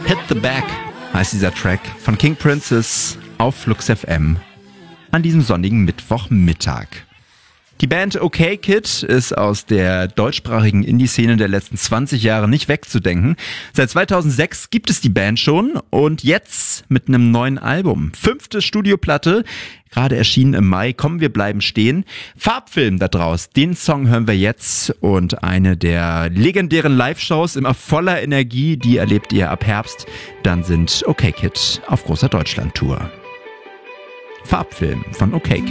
Hit the Back heißt dieser Track von King Princess auf Flux FM an diesem sonnigen Mittwochmittag. Die Band OK Kid ist aus der deutschsprachigen Indie-Szene der letzten 20 Jahre nicht wegzudenken. Seit 2006 gibt es die Band schon und jetzt mit einem neuen Album. 5. Studioplatte, gerade erschienen im Mai. Komm, wir bleiben stehen. Farbfilm da draus, den Song hören wir jetzt und eine der legendären Live-Shows immer voller Energie, die erlebt ihr ab Herbst. Dann sind OK Kid auf großer Deutschland-Tour. Farbfilm von OK Kid.